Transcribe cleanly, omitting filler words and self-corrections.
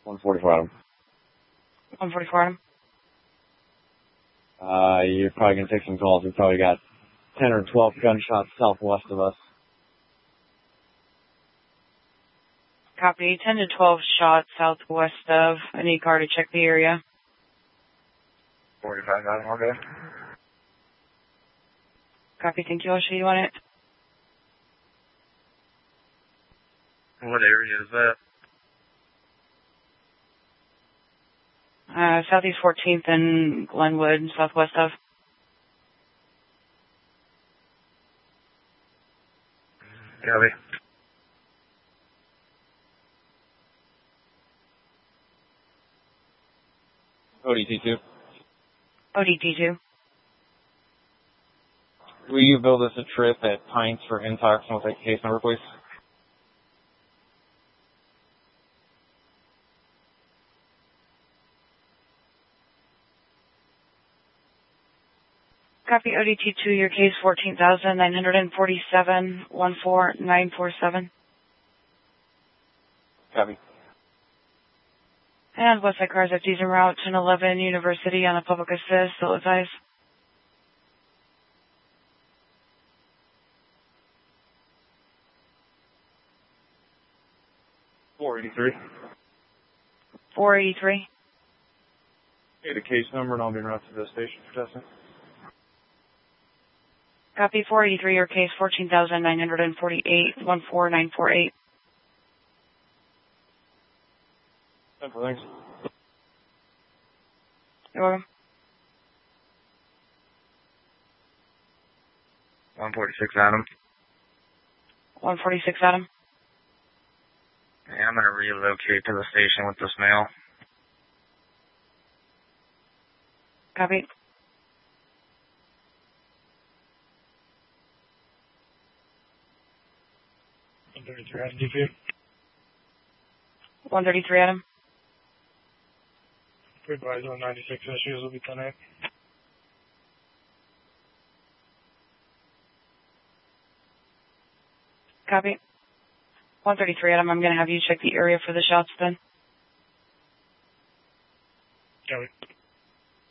144 Adam. 144 Adam. You're probably going to take some calls. We've probably got 10 or 12 gunshots southwest of us. Copy. 10 to 12 shots southwest of. I need car to check the area. 45 Adam, all good. Copy. Thank you. I'll show you on it. What area is that? Southeast 14th and Glenwood, southwest of. Copy. ODT2. ODT2. Will you build us a trip at Pints for Intox and we'll take case number, please? Copy. ODT2, your case 14,947, 14947. Copy. And Westside cars FTs en route to 11 University on a public assist, still advised. .483. 483. Okay, the case number and I'll be en route to the station for testing. Copy. 483, your case 14,948, 14948. Simple, thanks. You're welcome. 146 Adam. 146 Adam. Yeah, I'm going to relocate to the station with this male. Copy. Adam, DP. 133 Adam. Advise on 96 issues will be 10-8. Copy. 133 Adam, I'm going to have you check the area for the shots then.